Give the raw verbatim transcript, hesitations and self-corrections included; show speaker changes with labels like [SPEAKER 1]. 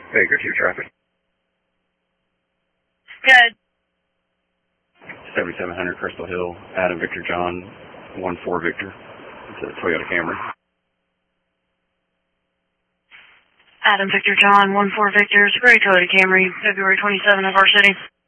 [SPEAKER 1] Baker two traffic.
[SPEAKER 2] Good.
[SPEAKER 1] seventy-seven hundred Crystal Hill, Adam Victor John, one four Victor. It's a Toyota Camry.
[SPEAKER 2] Adam Victor John, one four Victor. It's a gray Toyota Camry, February twenty-seventh of our city.